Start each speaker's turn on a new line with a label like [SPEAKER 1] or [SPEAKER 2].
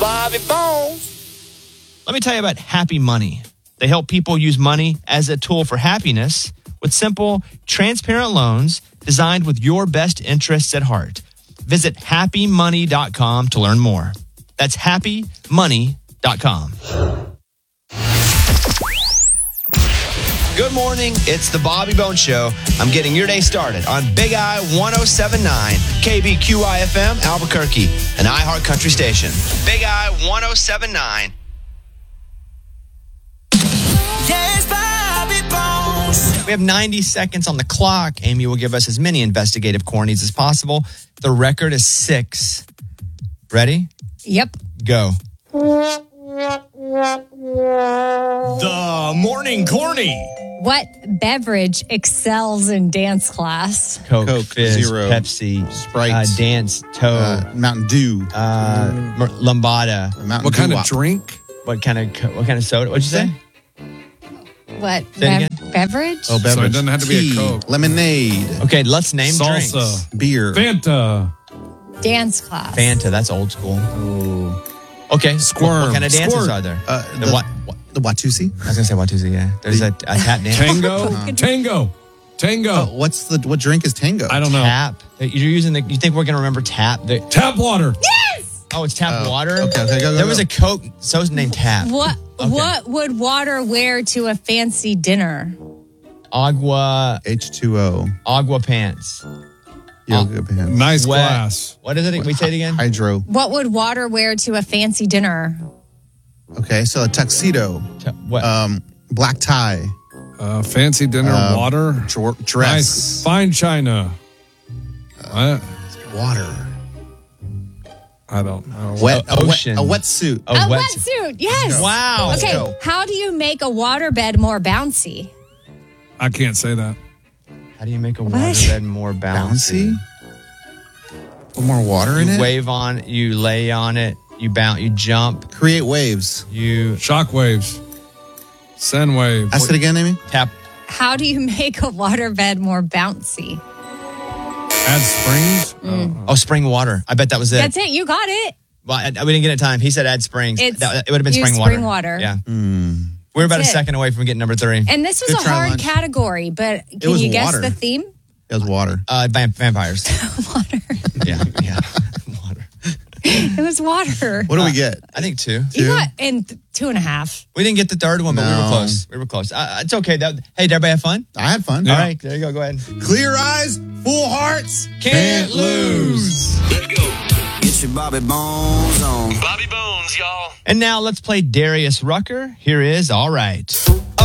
[SPEAKER 1] Bobby Bones.
[SPEAKER 2] Let me tell you about Happy Money. They help people use money as a tool for happiness with simple, transparent loans designed with your best interests at heart. Visit happymoney.com to learn more. That's happymoney.com. Good morning. It's the Bobby Bones Show. I'm getting your day started on Big I 107.9, KBQI-FM, Albuquerque, an iHeart Country station. Big I 107.9.
[SPEAKER 1] Yes, Bobby Bones.
[SPEAKER 2] We have 90 seconds on the clock. Amy will give us as many investigative cornies as possible. The record is 6. Ready?
[SPEAKER 3] Yep.
[SPEAKER 2] Go.
[SPEAKER 4] The morning corny.
[SPEAKER 3] What beverage excels in dance class?
[SPEAKER 2] Coke, Fizz,
[SPEAKER 5] Zero,
[SPEAKER 2] Pepsi,
[SPEAKER 5] Sprite,
[SPEAKER 2] Dance, Toad,
[SPEAKER 5] Mountain Dew,
[SPEAKER 2] Lambada.
[SPEAKER 5] Mountain
[SPEAKER 4] What kind
[SPEAKER 5] Dew
[SPEAKER 4] of drink?
[SPEAKER 2] What kind of soda? What'd you say?
[SPEAKER 3] What
[SPEAKER 2] Say it
[SPEAKER 3] beverage?
[SPEAKER 5] Oh, beverage.
[SPEAKER 4] So it doesn't have to be a
[SPEAKER 5] Tea,
[SPEAKER 4] Coke.
[SPEAKER 5] lemonade,
[SPEAKER 2] Okay, let's name
[SPEAKER 4] Salsa.
[SPEAKER 2] drinks.
[SPEAKER 5] beer,
[SPEAKER 4] Fanta.
[SPEAKER 3] Dance class.
[SPEAKER 2] Fanta, that's old school. Okay,
[SPEAKER 4] Squirm.
[SPEAKER 2] What kind of dances
[SPEAKER 4] Squirt.
[SPEAKER 2] are there?
[SPEAKER 5] the Watusi.
[SPEAKER 2] I was gonna say Watusi. Yeah, there's a tap dance.
[SPEAKER 4] Tango.
[SPEAKER 5] What drink is Tango?
[SPEAKER 4] I don't know.
[SPEAKER 2] Tap. You're using you think we're gonna remember tap?
[SPEAKER 4] Tap water.
[SPEAKER 3] Yes!
[SPEAKER 2] Oh, it's tap water.
[SPEAKER 5] Okay, go.
[SPEAKER 2] There was a Coke. So named Tap.
[SPEAKER 3] What
[SPEAKER 2] Okay.
[SPEAKER 3] What would water wear to a fancy dinner?
[SPEAKER 2] Agua
[SPEAKER 5] H2O.
[SPEAKER 2] pants.
[SPEAKER 5] Yoga pants.
[SPEAKER 4] Nice
[SPEAKER 2] Wet.
[SPEAKER 4] glass.
[SPEAKER 2] What is it? We say it again.
[SPEAKER 5] Hydro.
[SPEAKER 3] What would water wear to a fancy dinner?
[SPEAKER 5] Okay, so a tuxedo.
[SPEAKER 2] What?
[SPEAKER 5] Black tie.
[SPEAKER 4] Fancy dinner. Water.
[SPEAKER 5] Dress.
[SPEAKER 4] Nice. Fine china. What?
[SPEAKER 5] Water.
[SPEAKER 4] I don't know.
[SPEAKER 2] Ocean.
[SPEAKER 5] A wetsuit.
[SPEAKER 3] A wetsuit. Yes.
[SPEAKER 2] Wow.
[SPEAKER 3] Okay.
[SPEAKER 5] go.
[SPEAKER 3] How do you make a waterbed more bouncy?
[SPEAKER 4] I can't say that.
[SPEAKER 2] How do you make a waterbed more bouncy?
[SPEAKER 5] Put more water in
[SPEAKER 2] You
[SPEAKER 5] it.
[SPEAKER 2] wave on it. You lay on it. You bounce. You jump.
[SPEAKER 5] Create waves.
[SPEAKER 2] You
[SPEAKER 4] Shock waves. Send waves.
[SPEAKER 5] Ask it again, Amy.
[SPEAKER 2] tap.
[SPEAKER 3] How do you make a waterbed more bouncy?
[SPEAKER 4] Add springs.
[SPEAKER 2] Oh, spring water. I bet that was it.
[SPEAKER 3] That's it. You got it.
[SPEAKER 2] Well, we didn't get it time. He said add springs.
[SPEAKER 3] It's
[SPEAKER 2] It would have been
[SPEAKER 3] use
[SPEAKER 2] spring water.
[SPEAKER 3] spring water.
[SPEAKER 2] Yeah. We're about a
[SPEAKER 3] That's it.
[SPEAKER 2] second away from getting number 3.
[SPEAKER 3] And this was
[SPEAKER 5] Good
[SPEAKER 3] a
[SPEAKER 5] try,
[SPEAKER 3] hard
[SPEAKER 5] Lunch.
[SPEAKER 3] category, but can
[SPEAKER 5] was
[SPEAKER 3] you guess
[SPEAKER 5] water.
[SPEAKER 3] the theme?
[SPEAKER 5] It was water.
[SPEAKER 2] Vampires.
[SPEAKER 3] Water.
[SPEAKER 2] Yeah. Water.
[SPEAKER 3] It was water.
[SPEAKER 5] What do we get?
[SPEAKER 2] I think 2.
[SPEAKER 3] You got in 2.5.
[SPEAKER 2] We didn't get the third one, but we were
[SPEAKER 5] No.
[SPEAKER 2] close. It's okay. Hey, did everybody have fun?
[SPEAKER 5] I had fun.
[SPEAKER 2] All right. There you go. Go ahead.
[SPEAKER 5] Clear eyes, full hearts.
[SPEAKER 2] Can't lose.
[SPEAKER 1] Let's go. Get your Bobby Bones on.
[SPEAKER 4] Bobby Bones, y'all.
[SPEAKER 2] And now let's play Darius Rucker. Here is All Right.